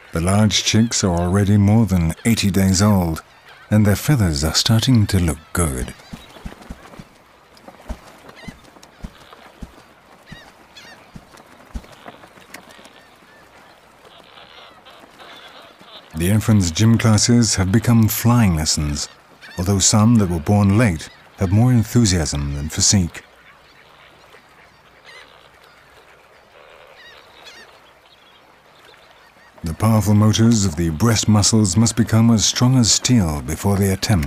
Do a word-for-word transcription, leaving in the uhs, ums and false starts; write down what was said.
The large chicks are already more than eighty days old, and their feathers are starting to look good. The infants' gym classes have become flying lessons, although some that were born late have more enthusiasm than physique. The powerful motors of the breast muscles must become as strong as steel before they attempt